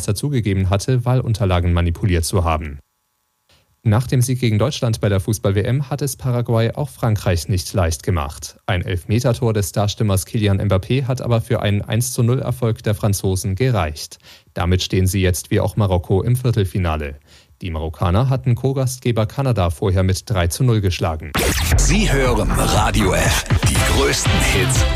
dass er zugegeben hatte, Wahlunterlagen manipuliert zu haben. Nach dem Sieg gegen Deutschland bei der Fußball-WM hat es Paraguay auch Frankreich nicht leicht gemacht. Ein Elfmetertor des Starstürmers Kylian Mbappé hat aber für einen 1:0-Erfolg der Franzosen gereicht. Damit stehen sie jetzt wie auch Marokko im Viertelfinale. Die Marokkaner hatten Co-Gastgeber Kanada vorher mit 3:0 geschlagen. Sie hören Radio F. Die größten Hits